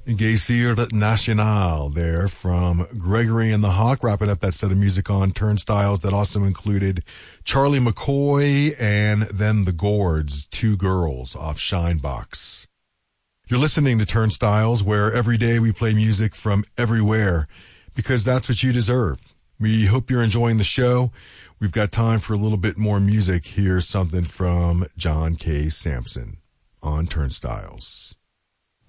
Geysir Nacional there from Gregory and the Hawk, wrapping up that set of music on Turnstiles that also included Charlie McCoy and then the Gourds, Two Girls off Shinebox. You're listening to Turnstiles, where every day we play music from everywhere because that's what you deserve. We hope you're enjoying the show. We've got time for a little bit more music. Here's something from John K. Sampson on Turnstiles.